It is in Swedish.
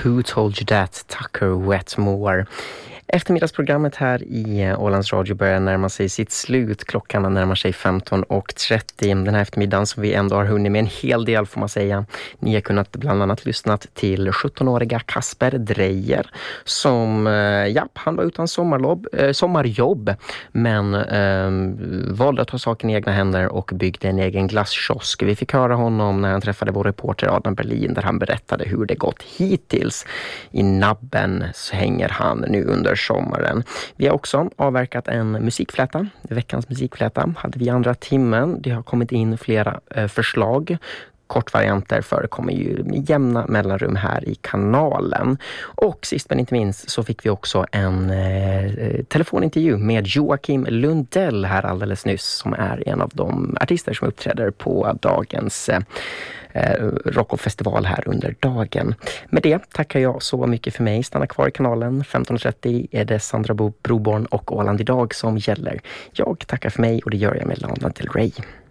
Who Told You That, Tucker Wetmore. Eftermiddagsprogrammet här i Ålands Radio börjar närma sig sitt slut. Klockan närmar sig 15:30 den här eftermiddagen, som vi ändå har hunnit med en hel del, får man säga. Ni har kunnat bland annat lyssnat till 17-åriga Kasper Dreyer som, han var utan sommarjobb, men valde att ta saken i egna händer och byggde en egen glasskiosk. Vi fick höra honom när han träffade vår reporter Adam Berlin, där han berättade hur det gått hittills. I nabben så hänger han nu under sommaren. Vi har också avverkat en musikfläta. Veckans musikfläta hade vi andra timmen. Det har kommit in flera förslag. Kortvarianter förekommer ju med jämna mellanrum här i kanalen. Och sist men inte minst så fick vi också en telefonintervju med Joakim Lundell här alldeles nyss, som är en av de artister som uppträder på dagens Rockfestival här under dagen. Med det tackar jag så mycket för mig. Stanna kvar i kanalen. 15:30 är det Sandra Broborn och Åland idag som gäller. Jag tackar för mig och det gör jag med Lana Del Rey.